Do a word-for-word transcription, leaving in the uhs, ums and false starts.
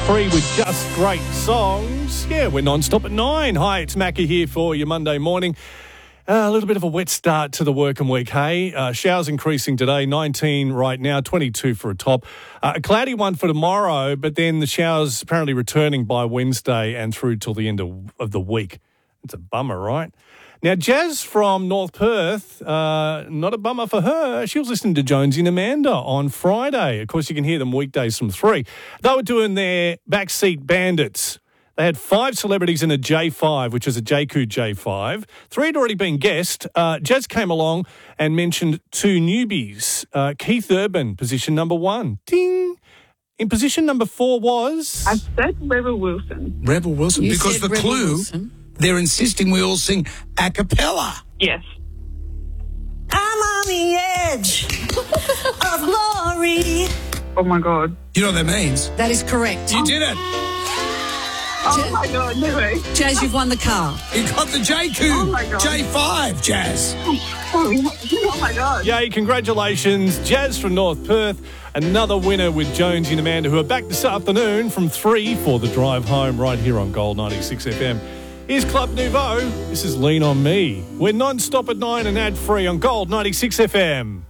free with just great songs. Yeah, we're non-stop at nine. Hi, it's Mackie here for your Monday morning. Uh, a little bit of a wet start to the working week, hey? Uh, showers increasing today, nineteen right now, twenty-two for a top. Uh, a cloudy one for tomorrow, but then the showers apparently returning by Wednesday and through till the end of, of the week. It's a bummer, right? Now, Jazz from North Perth, uh, not a bummer for her. She was listening to Jonesy and Amanda on Friday. Of course, you can hear them weekdays from three. They were doing their Backseat Bandits. They had five celebrities in a J five, which is a J Q J five. Three had already been guessed. Uh, Jazz came along and mentioned two newbies. Uh, Keith Urban, position number one. Ding! In position number four was... I said Rebel Wilson. Rebel Wilson, You because said the Rebel clue, Wilson. they're insisting we all sing a cappella. Yes. I'm on the edge of glory. Oh, my God. You know what that means? That is correct. You did it. Oh, my God, no way. Jazz, you've won the car. You got the J Q Oh, my God. J five, Jazz. Oh, my God. Yay, congratulations. Jazz from North Perth, another winner with Jonesy and Amanda, who are back this afternoon from three for the drive home right here on Gold ninety-six F M. Here's Club Nouveau. This is Lean On Me. We're non-stop at nine and ad-free on Gold ninety-six F M.